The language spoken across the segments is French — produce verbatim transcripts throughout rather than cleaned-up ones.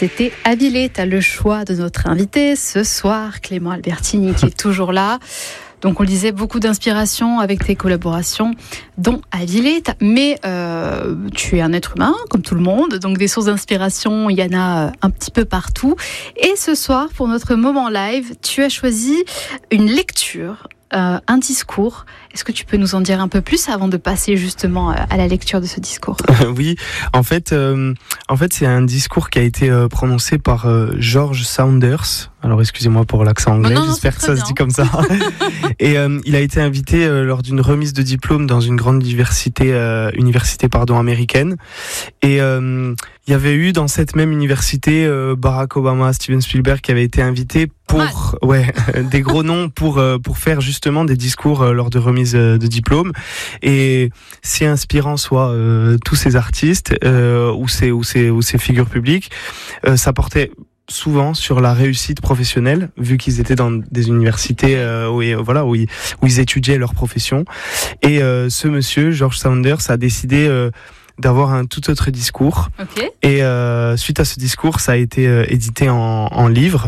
C'était Avilé, t'as le choix de notre invité ce soir, Clément Albertini, qui est toujours là. Donc on le disait, beaucoup d'inspiration avec tes collaborations, dont Avilé. Mais euh, tu es un être humain, comme tout le monde, donc des sources d'inspiration, il y en a un petit peu partout. Et ce soir, pour notre moment live, tu as choisi une lecture, euh, un discours. Est-ce que tu peux nous en dire un peu plus avant de passer justement à la lecture de ce discours ? Oui, en fait, euh, en fait, c'est un discours qui a été euh, prononcé par euh, George Saunders. Alors, excusez-moi pour l'accent anglais, non, non, j'espère que ça bien. se dit comme ça. Et euh, il a été invité euh, lors d'une remise de diplôme dans une grande université, euh, université pardon, américaine. Et euh, il y avait eu dans cette même université euh, Barack Obama, Steven Spielberg qui avaient été invités pour, ouais, des gros noms pour euh, pour faire justement des discours euh, lors de remise de diplôme. Et c'est inspirant, soit euh, tous ces artistes euh, ou ces ou ces ou ces figures publiques, euh, ça portait souvent sur la réussite professionnelle, vu qu'ils étaient dans des universités euh, où, et, voilà, où, ils, où ils étudiaient leur profession. Et euh, ce monsieur, George Saunders, a décidé euh, d'avoir un tout autre discours. Okay. Et euh, suite à ce discours, ça a été euh, édité en, en livre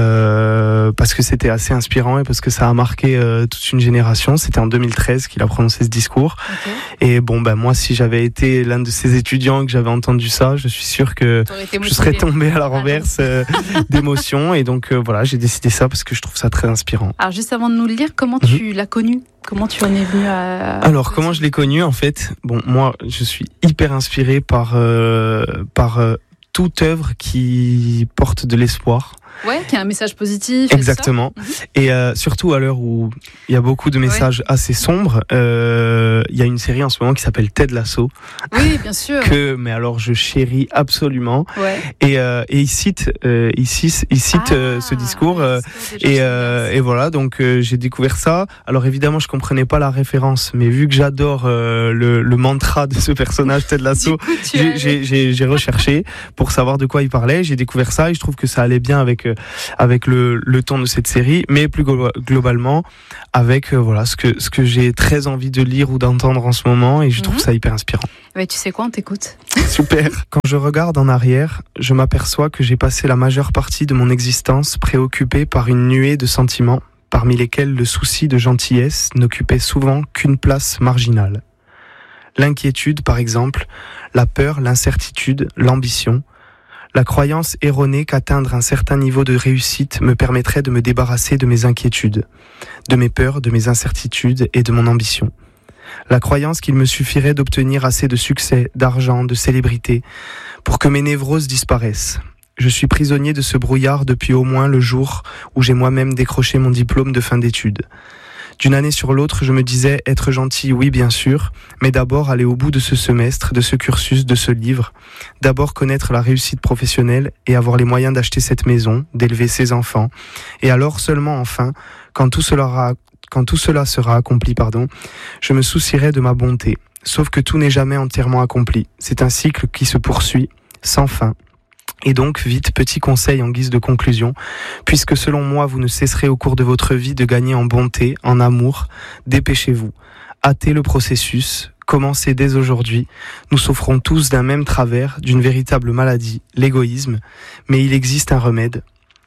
euh, parce que c'était assez inspirant et parce que ça a marqué euh, toute une génération. C'était en deux mille treize qu'il a prononcé ce discours. Okay. Et bon, ben moi, si j'avais été l'un de ces étudiants et que j'avais entendu ça, je suis sûr que je serais tombé à la renverse euh, d'émotion. Et donc euh, voilà, j'ai décidé ça parce que je trouve ça très inspirant. Alors juste avant de nous le lire, comment tu mmh. l'as connu ? Comment tu en es venu à... Alors, comment je l'ai connu, en fait ? Bon, moi, je suis hyper inspiré par, euh, par euh, toute œuvre qui porte de l'espoir. Ouais, qui a un message positif. Exactement. Et, ça. et euh, surtout à l'heure où il y a beaucoup de messages ouais. assez sombres, euh, il y a une série en ce moment qui s'appelle Ted Lasso. Oui, bien sûr. Que, mais alors, je chéris absolument. Ouais. Et, euh, et il cite, euh, il cite, il cite ah, euh, ce discours. Euh, et, euh, et voilà, donc euh, j'ai découvert ça. Alors évidemment, je comprenais pas la référence, mais vu que j'adore euh, le, le mantra de ce personnage Ted Lasso, coup, j'ai, j'ai, j'ai, j'ai recherché pour savoir de quoi il parlait. J'ai découvert ça et je trouve que ça allait bien avec avec le, le ton de cette série, mais plus globalement avec euh, voilà ce que ce que j'ai très envie de lire ou d'entendre en ce moment, et je mm-hmm. trouve ça hyper inspirant. Ouais, tu sais quoi, on t'écoute. Super. Quand je regarde en arrière, je m'aperçois que j'ai passé la majeure partie de mon existence préoccupé par une nuée de sentiments, parmi lesquels le souci de gentillesse n'occupait souvent qu'une place marginale. L'inquiétude, par exemple, la peur, l'incertitude, l'ambition. La croyance erronée qu'atteindre un certain niveau de réussite me permettrait de me débarrasser de mes inquiétudes, de mes peurs, de mes incertitudes et de mon ambition. La croyance qu'il me suffirait d'obtenir assez de succès, d'argent, de célébrité, pour que mes névroses disparaissent. Je suis prisonnier de ce brouillard depuis au moins le jour où j'ai moi-même décroché mon diplôme de fin d'études. D'une année sur l'autre, je me disais être gentil, oui bien sûr, mais d'abord aller au bout de ce semestre, de ce cursus, de ce livre. D'abord connaître la réussite professionnelle et avoir les moyens d'acheter cette maison, d'élever ses enfants. Et alors seulement enfin, quand tout cela, aura, quand tout cela sera accompli, pardon, je me soucierai de ma bonté. Sauf que tout n'est jamais entièrement accompli. C'est un cycle qui se poursuit, sans fin. Et donc, vite, petit conseil en guise de conclusion, puisque selon moi, vous ne cesserez au cours de votre vie de gagner en bonté, en amour, dépêchez-vous. Hâtez le processus, commencez dès aujourd'hui. Nous souffrons tous d'un même travers, d'une véritable maladie, l'égoïsme, mais il existe un remède.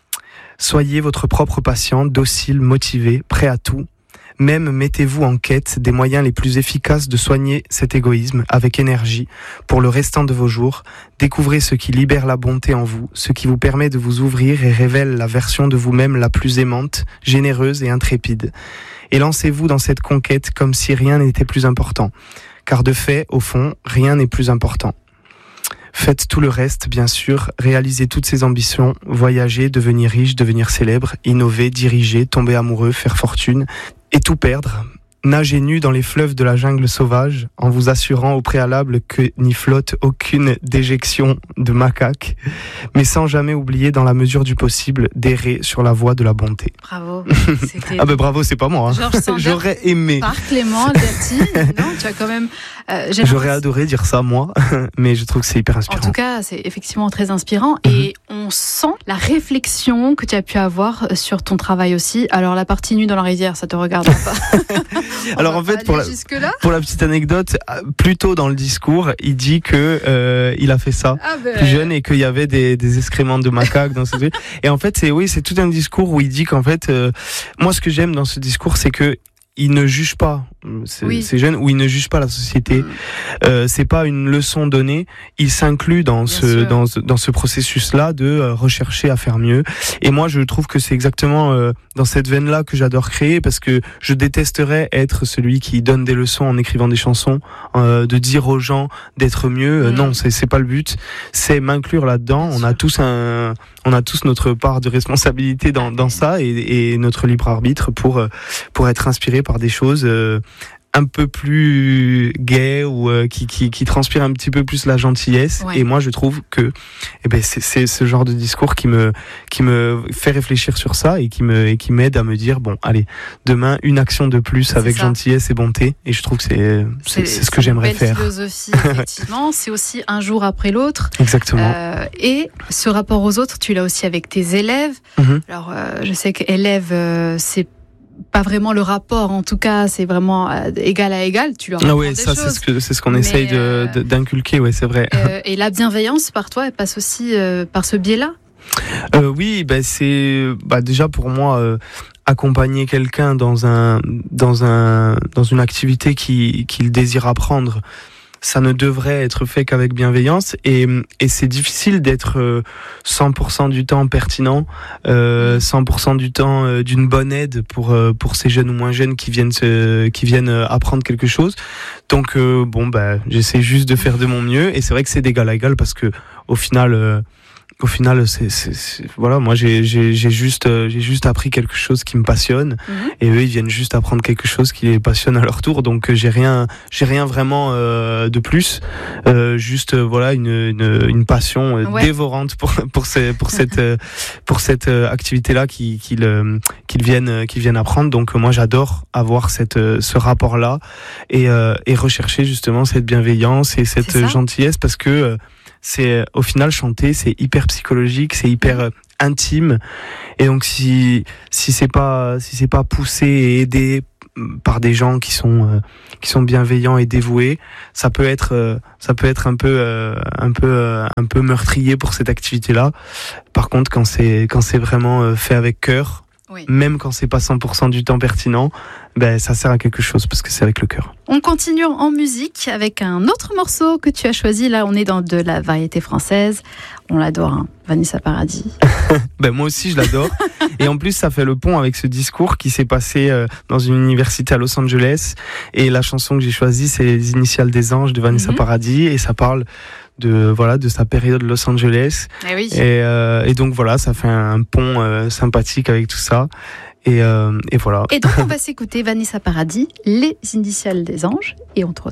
Soyez votre propre patient, docile, motivé, prêt à tout. Même mettez-vous en quête des moyens les plus efficaces de soigner cet égoïsme avec énergie pour le restant de vos jours. Découvrez ce qui libère la bonté en vous, ce qui vous permet de vous ouvrir et révèle la version de vous-même la plus aimante, généreuse et intrépide. Et lancez-vous dans cette conquête comme si rien n'était plus important. Car de fait, au fond, rien n'est plus important. Faites tout le reste, bien sûr, réalisez toutes ces ambitions, voyager, devenir riche, devenir célèbre, innover, diriger, tomber amoureux, faire fortune, et tout perdre. Nagez nu dans les fleuves de la jungle sauvage, en vous assurant au préalable que n'y flotte aucune déjection de macaque, mais sans jamais oublier, dans la mesure du possible, d'errer sur la voie de la bonté. Bravo. C'était... ah ben bravo, c'est pas moi. Hein. J'aurais aimé. Par Clément Albertini, non, tu as quand même. Euh, J'aurais adoré dire ça moi, mais je trouve que c'est hyper inspirant. En tout cas, c'est effectivement très inspirant, mm-hmm. et on sent la réflexion que tu as pu avoir sur ton travail aussi. Alors la partie nue dans la rivière, ça te regarde pas. Alors en fait, pour la, pour la petite anecdote, plus tôt dans le discours, il dit que euh, il a fait ça ah ben... plus jeune et qu'il y avait des, des excréments de macaques dans ce truc. Et en fait, c'est oui, c'est tout un discours où il dit qu'en fait, euh, moi, ce que j'aime dans ce discours, c'est que il ne juge pas ces, oui. ces jeunes, ou il ne juge pas la société. Mmh. Euh, c'est pas une leçon donnée. Il s'inclut dans Bien ce dans, dans ce processus-là de euh, rechercher à faire mieux. Et moi, je trouve que c'est exactement euh, dans cette veine-là que j'adore créer, parce que je détesterais être celui qui donne des leçons en écrivant des chansons, euh, de dire aux gens d'être mieux. Euh, mmh. Non, c'est c'est pas le but. C'est m'inclure là-dedans. Bien on sûr. a tous un on a tous notre part de responsabilité dans dans ça et, et notre libre arbitre pour pour être inspiré par des choses euh, un peu plus gaies ou euh, qui, qui, qui transpirent un petit peu plus la gentillesse. Ouais. Et moi, je trouve que eh ben, c'est, c'est ce genre de discours qui me, qui me fait réfléchir sur ça et qui, me, et qui m'aide à me dire, bon, allez, demain, une action de plus c'est avec ça. Gentillesse et bonté. Et je trouve que c'est, c'est, c'est, c'est ce que j'aimerais faire. C'est une belle philosophie, effectivement. C'est aussi un jour après l'autre. Exactement. Euh, et ce rapport aux autres, tu l'as aussi avec tes élèves. Mm-hmm. Alors, euh, je sais qu'élèves, euh, c'est pas vraiment le rapport, en tout cas, c'est vraiment euh, égal à égal. Tu leur apprends ah oui, des ça, choses. c'est ce que c'est ce qu'on Mais essaye de, euh, de, d'inculquer, ouais, c'est vrai. Euh, et la bienveillance, par toi, elle passe aussi euh, par ce biais-là. Euh, oui, ben bah, c'est bah déjà pour moi euh, accompagner quelqu'un dans un dans un dans une activité qui qu'il désire apprendre. Ça ne devrait être fait qu'avec bienveillance et, et c'est difficile d'être cent pour cent du temps pertinent, euh, cent pour cent du temps euh, d'une bonne aide pour pour ces jeunes ou moins jeunes qui viennent se, qui viennent apprendre quelque chose. Donc euh, bon bah j'essaie juste de faire de mon mieux et c'est vrai que c'est d'égal à égal parce que au final euh, Au final, c'est, c'est, c'est voilà, moi j'ai, j'ai, j'ai juste, euh, j'ai juste appris quelque chose qui me passionne, mmh. et eux ils viennent juste apprendre quelque chose qui les passionne à leur tour. Donc euh, j'ai rien, j'ai rien vraiment euh, de plus, euh, juste euh, voilà une, une, une passion euh, ouais. dévorante pour pour ces, pour cette, euh, pour cette euh, activité-là qui, qu'ils, euh, qu'ils viennent, euh, qu'ils viennent apprendre. Donc euh, moi j'adore avoir cette, euh, ce rapport-là et euh, et rechercher justement cette bienveillance et cette euh, gentillesse parce que euh, c'est au final chanter, c'est hyper psychologique, c'est hyper euh, intime, et donc si si c'est pas si c'est pas poussé et aidé par des gens qui sont euh, qui sont bienveillants et dévoués, ça peut être euh, ça peut être un peu euh, un peu euh, un peu meurtrier pour cette activité-là. Par contre, quand c'est quand c'est vraiment euh, fait avec cœur, oui. même quand c'est pas cent pour cent du temps pertinent, ben ça sert à quelque chose parce que c'est avec le cœur. On continue en musique avec un autre morceau que tu as choisi. Là, on est dans de la variété française. On l'adore, hein. Vanessa Paradis. Ben moi aussi, je l'adore. Et en plus, ça fait le pont avec ce discours qui s'est passé euh, dans une université à Los Angeles. Et la chanson que j'ai choisie, c'est Les Initiales des Anges de Vanessa mm-hmm. Paradis. Et ça parle de voilà de sa période Los Angeles. Eh oui. Et, euh, et donc voilà, ça fait un pont euh, sympathique avec tout ça. Et, euh, et voilà. Et donc on va s'écouter Vanessa Paradis, Les Initiales des Anges, et on te retrouve.